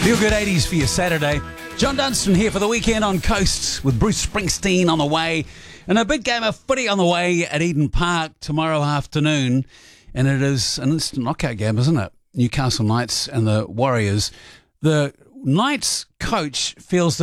Feel good 80s for your Saturday. John Dunstan here for the weekend on Coast with Bruce Springsteen on the way. And a big game of footy on the way at Eden Park tomorrow afternoon. And it is an instant knockout game, isn't it? Newcastle Knights and the Warriors. The Knights coach feels